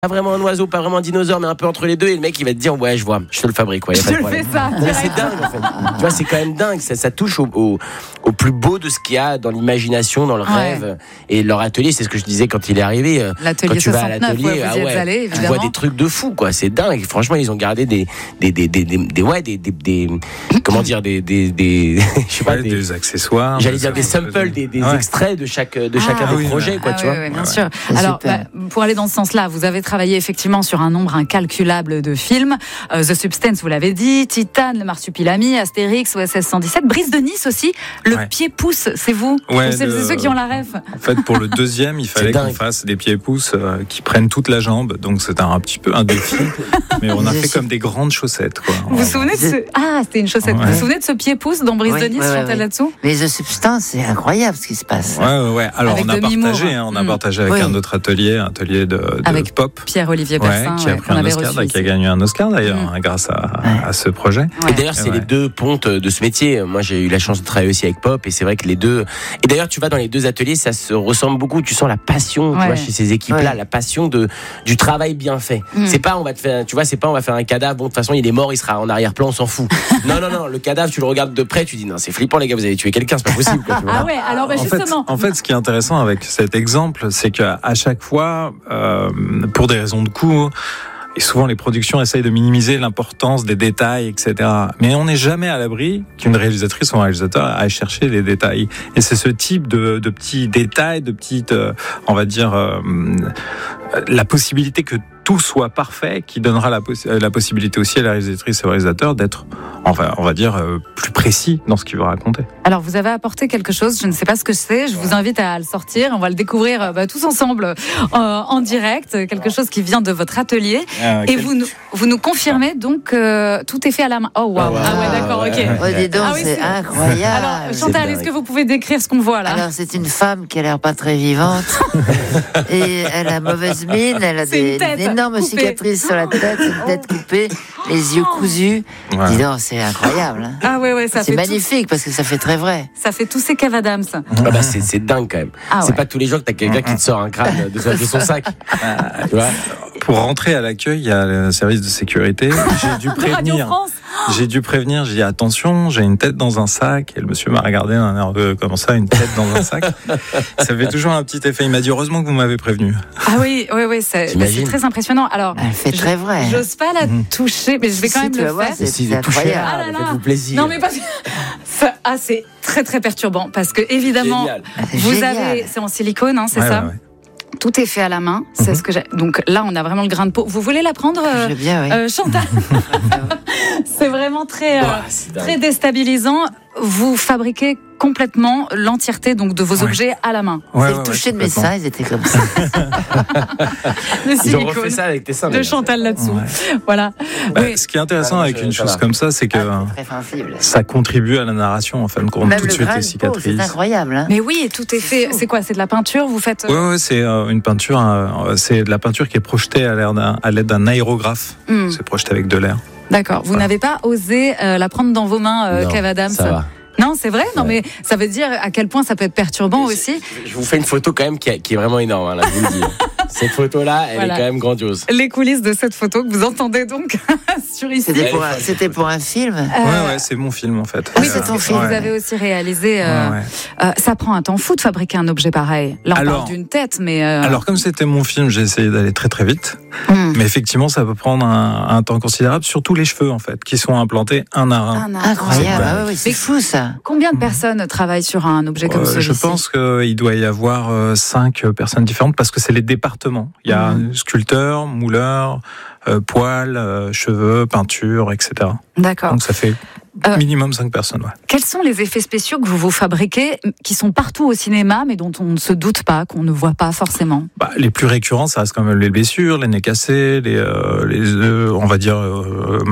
Pas vraiment un oiseau, pas vraiment un dinosaure, mais un peu entre les deux. Et le mec, il va te dire, ouais, je vois, je te le fabrique. Ouais, y a pas de problème. fais ça. Mais c'est dingue, en fait. Tu vois, c'est quand même dingue. Ça touche au plus beau de ce qu'il y a dans l'imagination, dans le rêve. Et leur atelier, c'est ce que je disais quand il est arrivé. L'atelier quand tu vas à 69, l'atelier, vous y êtes allé, tu évidemment. vois des trucs de fou, quoi. C'est dingue. Franchement, ils ont gardé des comment dire, je sais pas, des accessoires. J'allais dire des samples, des extraits de chacun des projets, quoi, tu vois. Oui, bien sûr. Alors, pour aller dans ce sens-là, vous avez travaillé effectivement sur un nombre incalculable de films. The Substance, vous l'avez dit, Titane, Le Marsupilami, Astérix, OSS 117, Brise de Nice aussi, Le pied-pouce, c'est vous? C'est ceux qui ont la ref. En fait, pour le deuxième, il fallait qu'on fasse des pieds-pouces qui prennent toute la jambe, donc c'était un petit peu un défi, mais on a fait comme des grandes chaussettes, quoi. Vous vous souvenez de ce... Ah, c'était une chaussette. Vous vous souvenez de ce pied-pouce dans Brise de Nice, Chantal là-dessous? Mais The Substance, c'est incroyable ce qui se passe. Ouais. Alors avec on a partagé avec un autre atelier de avec pop. Pierre-Olivier Bersin, qui a pris un Oscar, qui a gagné un Oscar d'ailleurs, grâce à ce projet. Et d'ailleurs, c'est les deux pontes de ce métier. Moi, j'ai eu la chance de travailler aussi avec Pop, et c'est vrai que les deux. Et d'ailleurs, tu vas dans les deux ateliers, ça se ressemble beaucoup. Tu sens la passion, tu vois, chez ces équipes-là, la passion du travail bien fait. C'est pas on va faire un cadavre. Bon, de toute façon, il est mort, il sera en arrière-plan, on s'en fout. Non. Le cadavre, tu le regardes de près, tu dis non, c'est flippant, les gars, vous avez tué quelqu'un, c'est pas possible. Quoi, ah ouais. Alors, justement. En fait, ce qui est intéressant avec cet exemple, c'est qu'à chaque fois, pour des raisons de coût, et souvent les productions essayent de minimiser l'importance des détails, etc. Mais on n'est jamais à l'abri qu'une réalisatrice ou un réalisateur aille chercher les détails. Et c'est ce type de petits détails, de petites, on va dire, la possibilité que tout soit parfait, qui donnera la possibilité aussi à la réalisatrice et au réalisateur d'être, on va dire, plus précis dans ce qu'il veut raconter. Alors, vous avez apporté quelque chose, je ne sais pas ce que c'est, je vous invite à le sortir, on va le découvrir tous ensemble en direct, quelque chose qui vient de votre atelier. Et vous nous confirmez donc tout est fait à la main. Oh waouh. Ah ouais, d'accord, ok. Dis donc, c'est incroyable. Alors, Chantal, est-ce que vous pouvez décrire ce qu'on voit là? Alors, c'est une femme qui a l'air pas très vivante. Et elle a mauvaise mine, elle a des énormes cicatrices sur la tête, une tête coupée, les yeux cousus. Dis donc, c'est incroyable. Hein. Ah ouais, c'est magnifique parce que ça fait très vrai. Ça fait tous ces Kev Adams. C'est dingue quand même. C'est pas tous les jours que t'as quelqu'un qui te sort un crâne de son sac. Tu vois. Pour rentrer à l'accueil, il y a le service de sécurité. J'ai dû prévenir, j'ai dit attention, j'ai une tête dans un sac. Et le monsieur m'a regardé d'un air de comment ça, une tête dans un sac. Ça fait toujours un petit effet. Il m'a dit heureusement que vous m'avez prévenu. Ah oui, c'est très impressionnant. Alors, elle fait très vrai. J'ose pas la toucher, mais je vais quand même le faire. C'est incroyable. Faites-vous plaisir. Non mais c'est très très perturbant parce que évidemment, c'est en silicone, hein, c'est ça. Ouais. Tout est fait à la main, c'est ce que j'ai. Donc là, on a vraiment le grain de peau. Vous voulez la prendre, je veux bien, Chantal? C'est vraiment très déstabilisant. Vous fabriquez complètement l'entièreté donc de vos objets à la main. C'est le toucher de mes seins, ils étaient comme ça. Le ils ont refait ça avec tes seins de Chantal là-dessous. Voilà. Ce qui est intéressant avec une chose comme ça, c'est que ça contribue à la narration en fin de compte. Même tout de suite les cicatrices. C'est incroyable. Hein. Mais oui, et tout est fait. C'est quoi? C'est de la peinture? Vous faites? Oui, c'est une peinture. C'est de la peinture qui est projetée à l'aide d'un aérographe. C'est projeté avec de l'air. D'accord. Vous n'avez pas osé la prendre dans vos mains, Kev Adams? Ça va. Non, c'est vrai. Non, mais ça veut dire à quel point ça peut être perturbant aussi. Je vous fais une photo quand même qui est vraiment énorme. Hein, là, je vous le dis. Cette photo-là, elle est quand même grandiose. Les coulisses de cette photo que vous entendez donc sur ici. C'était pour un film. Ouais, c'est mon film en fait. Oui, c'est ton film. Vous avez aussi réalisé. Ça prend un temps fou de fabriquer un objet pareil. Là, on parle d'une tête, mais. Alors, comme c'était mon film, j'ai essayé d'aller très très vite. Mais effectivement, ça peut prendre un temps considérable, surtout les cheveux en fait, qui sont implantés un à un. Incroyable. C'est fou ça. Combien de personnes travaillent sur un objet comme celui-ci? Je pense qu'il doit y avoir 5 personnes différentes parce que c'est les départements. Il y a sculpteur, mouleur, poils, cheveux, peinture, etc. D'accord. Donc ça fait minimum 5 personnes. Ouais. Quels sont les effets spéciaux que vous fabriquez, qui sont partout au cinéma, mais dont on ne se doute pas, qu'on ne voit pas forcément? Les plus récurrents, ça reste quand même les blessures, les nez cassés, les on va dire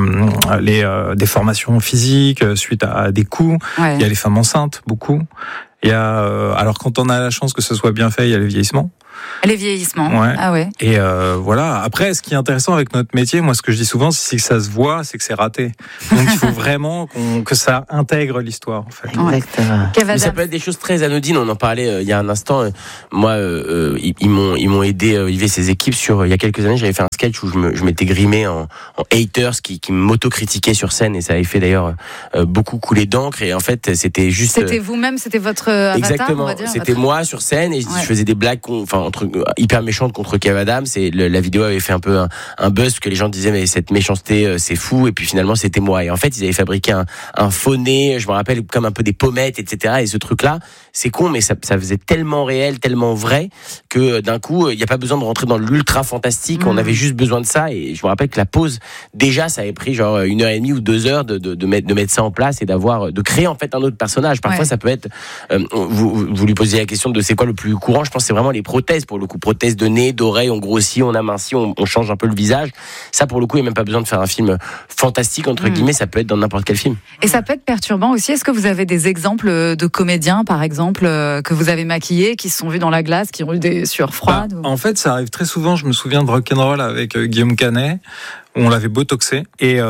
les déformations physiques suite à des coups. Ouais. Il y a les femmes enceintes, beaucoup. Il y a, alors quand on a la chance que ce soit bien fait, il y a le vieillissement. Les vieillissements. Ouais. Ah ouais. Et voilà. Après, ce qui est intéressant avec notre métier, moi, ce que je dis souvent, c'est que ça se voit, c'est que c'est raté. Donc, il faut vraiment que ça intègre l'histoire, en fait. Exactement. Mais ça peut être des choses très anodines. On en parlait il y a un instant. Moi, ils m'ont aidé, Olivier et ses équipes, il y a quelques années. J'avais fait un sketch où je m'étais grimé en haters qui m'autocritiquaient sur scène, et ça avait fait d'ailleurs beaucoup couler d'encre. Et en fait, c'était juste. C'était vous-même, c'était votre avatar. Exactement. On va dire, c'était moi sur scène, et je faisais des blagues, hyper méchantes contre Kev Adams. Et la vidéo avait fait un peu un buzz, parce que les gens disaient mais cette méchanceté, c'est fou. Et puis finalement, c'était moi. Et en fait, ils avaient fabriqué un faux nez, je me rappelle, comme un peu des pommettes, etc. Et ce truc-là, c'est con, mais ça faisait tellement réel, tellement vrai, que d'un coup, il n'y a pas besoin de rentrer dans l'ultra fantastique. On avait juste besoin de ça. Et je me rappelle que la pause, déjà, ça avait pris genre 1h30 ou 2 heures de mettre ça en place, et de créer en fait un autre personnage. Parfois, ça peut être, vous lui posiez la question de c'est quoi le plus courant. Je pense que c'est vraiment les prothèses, pour le coup, prothèses de nez, d'oreilles, on grossit, on amincit, on change un peu le visage. Ça, pour le coup, il n'y a même pas besoin de faire un film fantastique, entre guillemets, ça peut être dans n'importe quel film. Et ça peut être perturbant aussi. Est-ce que vous avez des exemples de comédiens, par exemple, que vous avez maquillés, qui se sont vus dans la glace, qui ont eu des sueurs froides En fait, ça arrive très souvent. Je me souviens de Rock'n'Roll avec Guillaume Canet. On l'avait botoxé, et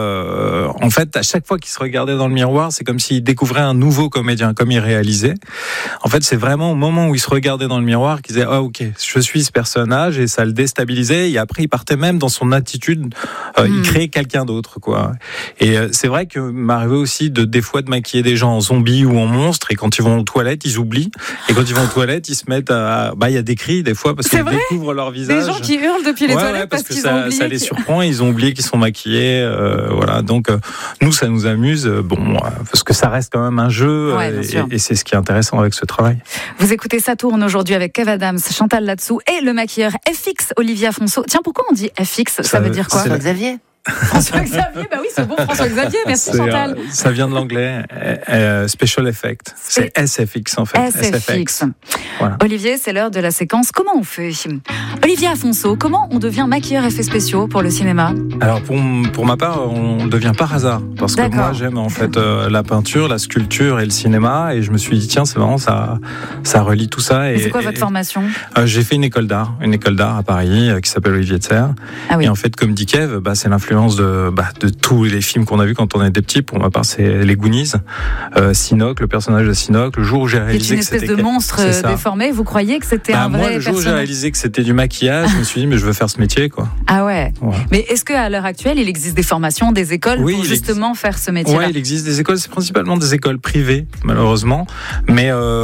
en fait, à chaque fois qu'il se regardait dans le miroir, c'est comme s'il découvrait un nouveau comédien, comme il réalisait. En fait, c'est vraiment au moment où il se regardait dans le miroir qu'il disait « Ah, ok, je suis ce personnage », et ça le déstabilisait, et après, il partait même dans son attitude, il créait quelqu'un d'autre, quoi. Et c'est vrai que m'arrivait aussi des fois de maquiller des gens en zombies ou en monstres, et quand ils vont aux toilettes, ils oublient, et quand ils vont aux toilettes, ils se mettent il y a des cris, des fois, parce qu'ils découvrent leur visage. Des gens qui hurlent depuis les toilettes parce qu'ils ont oublié. Ça les surprend, ils ont oublié qu'ils sont maquillés, voilà. Donc nous, ça nous amuse, parce que ça reste quand même un jeu, et c'est ce qui est intéressant avec ce travail. Vous écoutez Ça tourne aujourd'hui avec Kev Adams, Chantal Latsou et le maquilleur FX Olivier Afonso. Tiens, pourquoi on dit FX? Ça veut dire quoi? Xavier. François-Xavier, bah oui, c'est bon, François-Xavier, merci Chantal. Ça vient de l'anglais, Special Effect. C'est SFX en fait. SFX. Voilà. Olivier, c'est l'heure de la séquence. Comment on fait? Olivier Afonso, comment on devient maquilleur effets spéciaux pour le cinéma? Alors pour ma part, on devient par hasard. Parce que moi j'aime en fait la peinture, la sculpture et le cinéma. Et je me suis dit tiens, c'est marrant, ça relie tout ça. Et c'est quoi votre formation? J'ai fait une école d'art à Paris qui s'appelle Olivier de Serres. Ah oui. Et en fait, comme dit Kev, c'est l'influence de tous les films qu'on a vus quand on était petit. Pour ma part, c'est les Goonies, Sinoc, le personnage de Sinoc. Le jour où j'ai réalisé que c'était une espèce de monstre déformé, vous croyez que c'était un vrai personnage? Le jour où j'ai réalisé que c'était du maquillage, je me suis dit mais je veux faire ce métier, quoi. Ah ouais. Mais est-ce qu'à l'heure actuelle, il existe des formations, des écoles pour justement faire ce métier-là? Oui, il existe des écoles. C'est principalement des écoles privées, malheureusement. Mais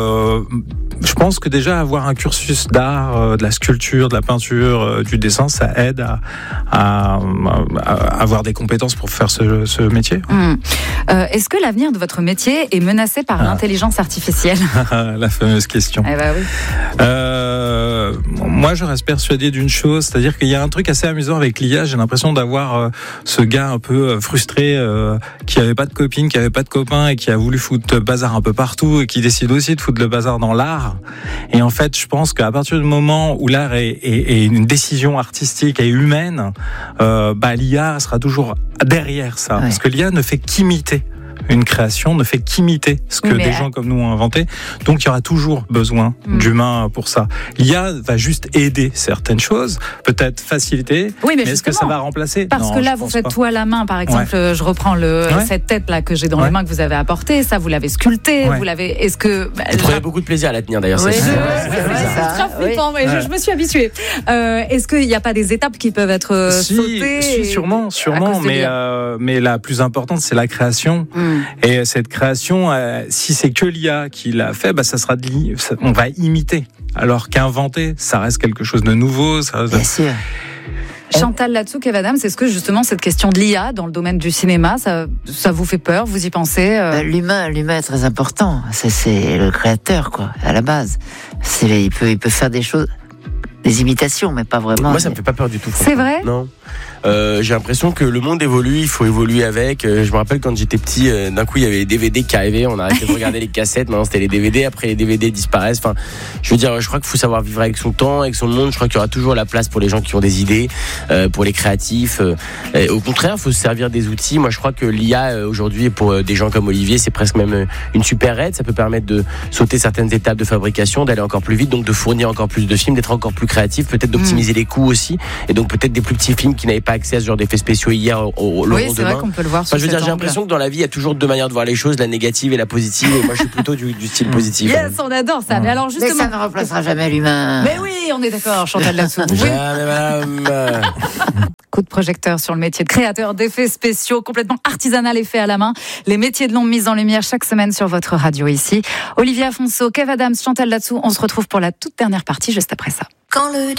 je pense que déjà avoir un cursus d'art, de la sculpture, de la peinture, du dessin, ça aide à avoir des compétences pour faire ce métier. Est-ce que l'avenir de votre métier est menacé par l'intelligence artificielle? La fameuse question. Eh ben oui. Moi, je reste persuadé d'une chose, c'est-à-dire qu'il y a un truc assez amusant avec l'IA. J'ai l'impression d'avoir ce gars un peu frustré qui avait pas de copine, qui avait pas de copain et qui a voulu foutre le bazar un peu partout et qui décide aussi de foutre le bazar dans l'art. Et en fait, je pense qu'à partir du moment où l'art est une décision artistique et humaine, l'IA sera toujours derrière ça, parce que l'IA ne fait qu'imiter. Une création ne fait qu'imiter ce que des gens comme nous ont inventé. Donc il y aura toujours besoin d'humains pour ça. L'IA va juste aider certaines choses, peut-être faciliter, mais est-ce que ça va remplacer? Parce que là, vous faites tout à la main. Par exemple, je reprends cette tête-là que j'ai dans les mains que vous avez apportée. Ça, vous l'avez sculptée. Vous l'avez. Est-ce que vous trouvez beaucoup de plaisir à la tenir d'ailleurs? C'est très flippant, mais je me suis habituée. Est-ce qu'il n'y a pas des étapes qui peuvent être sautées? Sûrement, mais la plus importante, c'est la création. Et cette création, si c'est que l'IA qui l'a fait, ça sera on va imiter. Alors qu'inventer, ça reste quelque chose de nouveau. Bien sûr. Chantal Latsou, Kev Adams, est-ce que justement cette question de l'IA dans le domaine du cinéma, ça vous fait peur? Vous y pensez? L'humain est très important. C'est le créateur, quoi, à la base. Il peut faire des choses. des imitations, mais pas vraiment. Moi, ça me fait pas peur du tout. C'est vrai ? Non. J'ai l'impression que le monde évolue, il faut évoluer avec. Je me rappelle quand j'étais petit, d'un coup il y avait les DVD qui arrivaient, on arrêtait de regarder les cassettes, maintenant c'était les DVD, après les DVD disparaissent. Enfin, je veux dire, je crois qu'il faut savoir vivre avec son temps, avec son monde. Je crois qu'il y aura toujours la place pour les gens qui ont des idées, pour les créatifs. Au contraire, il faut se servir des outils. Moi, je crois que l'IA aujourd'hui, pour des gens comme Olivier, c'est presque même une super aide. Ça peut permettre de sauter certaines étapes de fabrication, d'aller encore plus vite, donc de fournir encore plus de films, d'être encore plus créatif, peut-être d'optimiser les coûts aussi, et donc peut-être des plus petits films qui n'avaient pas accès à ce genre d'effets spéciaux hier au oui, c'est vrai qu'on peut le voir. Je veux dire, j'ai l'impression que dans la vie, il y a toujours deux manières de voir les choses, la négative et la positive. Et moi, je suis plutôt du style positif. Yes, on adore ça. Mais alors justement, mais ça ne remplacera jamais l'humain. Mais oui, on est d'accord, Chantal Latsou. Jamais, madame. Coup de projecteur sur le métier de créateur d'effets spéciaux, complètement artisanal et fait à la main. Les métiers de l'ombre mis en lumière chaque semaine sur votre radio ici. Olivier Afonso, Kev Adams, Chantal Latsou. On se retrouve pour la toute dernière partie juste après ça.